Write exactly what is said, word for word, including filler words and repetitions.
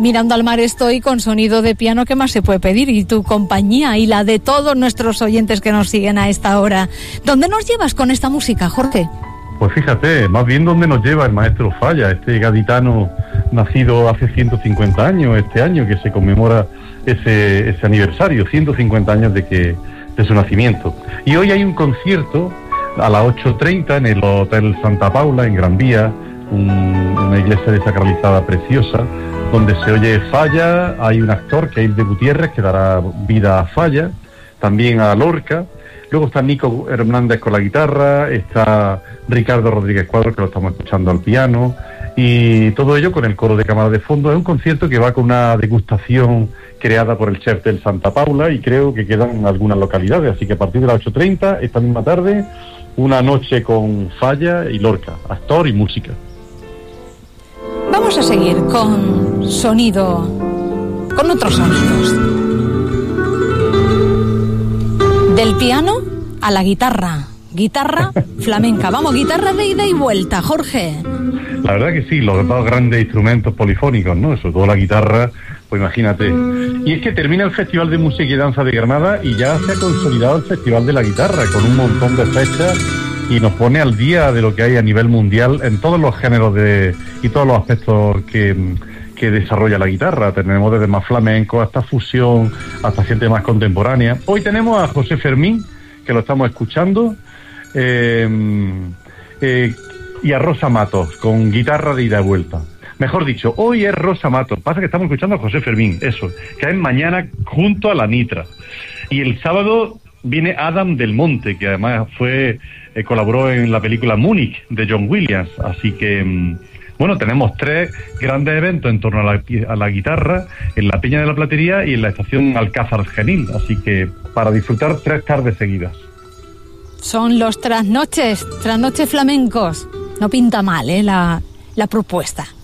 Mirando al mar estoy con sonido de piano, ¿qué más se puede pedir? Y tu compañía y la de todos nuestros oyentes que nos siguen a esta hora. ¿Dónde nos llevas con esta música, Jorge? Pues fíjate, más bien dónde nos lleva el maestro Falla, este gaditano nacido hace ciento cincuenta años, este año que se conmemora ese, ese aniversario, ciento cincuenta años de que de su nacimiento. Y hoy hay un concierto a las ocho treinta en el Hotel Santa Paula, en Gran Vía, un, una iglesia desacralizada preciosa, donde se oye Falla. Hay un actor, que es Hilde Gutiérrez, que dará vida a Falla, también a Lorca. Luego está Nico Hernández con la guitarra, está Ricardo Rodríguez Cuadros, que lo estamos escuchando al piano, y todo ello con el coro de cámara de fondo. Es un concierto que va con una degustación creada por el chef del Santa Paula, y creo que quedan algunas localidades, así que a partir de las ocho treinta, esta misma tarde, una noche con Falla y Lorca, actor y música. Vamos a seguir con sonido, con otros sonidos. Del piano a la guitarra, guitarra flamenca. Vamos, guitarra de ida y vuelta, Jorge. La verdad que sí, los dos grandes instrumentos polifónicos, ¿no? Sobre todo la guitarra, pues imagínate. Y es que termina el Festival de Música y Danza de Granada y ya se ha consolidado el Festival de la Guitarra con un montón de fechas, y nos pone al día de lo que hay a nivel mundial en todos los géneros de y todos los aspectos que, que desarrolla la guitarra. Tenemos desde más flamenco hasta fusión, hasta gente más contemporánea. Hoy tenemos a José Fermín, que lo estamos escuchando, eh, eh, y a Rosa Matos, con guitarra de ida y vuelta. Mejor dicho, hoy es Rosa Matos. Pasa que estamos escuchando a José Fermín, eso, que es mañana junto a la Nitra. Y el sábado viene Adam del Monte, que además fue eh, colaboró en la película Múnich de John Williams. Así que, mmm, bueno, tenemos tres grandes eventos en torno a la, a la guitarra, en la Peña de la Platería y en la estación Alcázar Genil. Así que para disfrutar tres tardes seguidas. Son los trasnoches, trasnoches flamencos. No pinta mal, ¿eh? La, la propuesta.